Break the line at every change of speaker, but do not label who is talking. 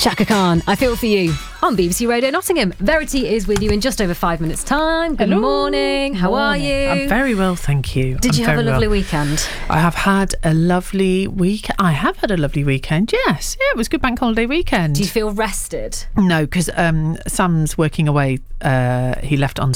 Chaka Khan, I Feel For You on BBC Radio Nottingham. Verity is with you in just over 5 minutes' time. Good morning. How are you?
I'm very well, thank you.
Did you have a lovely weekend?
I have had a lovely week. I have had a lovely weekend, yes. Yeah, it was a good bank holiday weekend.
Do you feel rested?
No, because Sam's working away. He left on